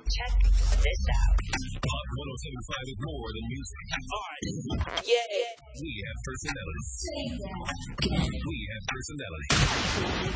Check this out. Hot 107.5 is more than music. Yeah. We have personality. We have personality.